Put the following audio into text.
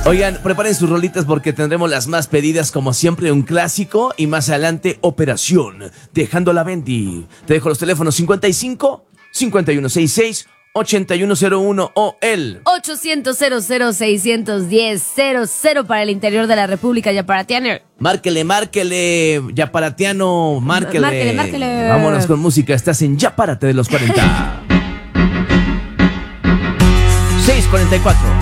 Oigan, preparen sus rolitas porque tendremos las más pedidas, como siempre, un clásico y más adelante Operación Dejando la Bendy. Te dejo los teléfonos 55 5166 8101 o el 800-00-610-00 para el interior de la República Yaparatiana. Márquele, Yaparatiano, márquele. Márquele. Vámonos con música, estás en Ya Párate de los 40. 6:44.